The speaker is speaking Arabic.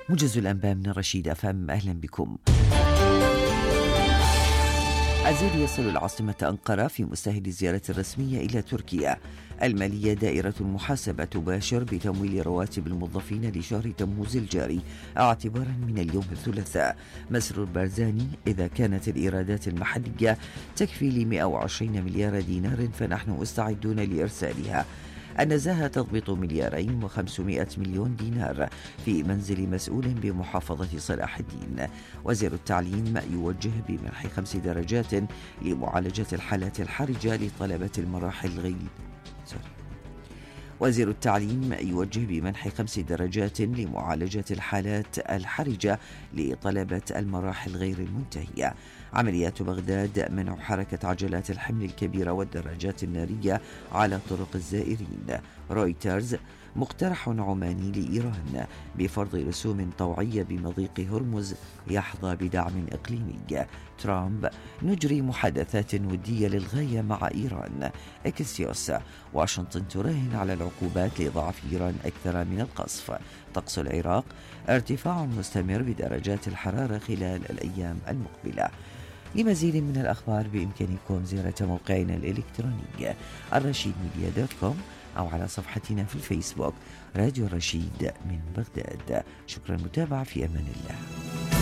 موجز الأنباء من رشيد أفهم، أهلا بكم. عزيز يصل العاصمة أنقرة في مستهل الزيارة الرسمية إلى تركيا. المالية دائرة المحاسبة تباشر بتمويل رواتب الموظفين لشهر تموز الجاري اعتبارا من اليوم الثلاثاء. مسرور بارزاني: إذا كانت الإيرادات المحلية تكفي ل 120 مليار دينار فنحن مستعدون لإرسالها. النزاهة تضبط 2.5 مليار دينار في منزل مسؤول بمحافظة صلاح الدين. وزير التعليم يوجه بمنح 5 درجات لمعالجة الحالات الحرجة لطلبة المراحل وزير التعليم يوجه بمنح 5 درجات لمعالجة الحالات الحرجة لطلبة المراحل غير المنتهية. عمليات بغداد: منع حركة عجلات الحمل الكبيرة والدراجات النارية على طرق الزائرين. رويترز: مقترح عماني لإيران بفرض رسوم طوعية بمضيق هرمز يحظى بدعم إقليمي. ترامب: نجري محادثات ودية للغاية مع إيران. إكسيوس: واشنطن تراهن على العقوبات لضعف إيران أكثر من القصف. طقس العراق: ارتفاع مستمر بدرجات الحرارة خلال الأيام المقبلة. لمزيد من الأخبار بإمكانكم زيارة موقعنا الإلكتروني الرشيدميديا.com أو على صفحتنا في الفيسبوك راديو الرشيد من بغداد. شكرا للمتابعة، في أمان الله.